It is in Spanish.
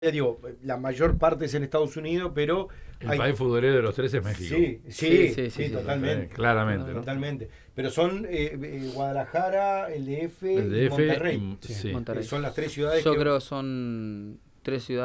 digo, la mayor parte es en Estados Unidos, pero El país futbolero de los tres es México. Sí, totalmente. Claramente, ¿no? Totalmente. Pero son Guadalajara, el DF El y DF Monterrey. sí. Monterrey. Son las tres ciudades Yo creo que son 3 ciudades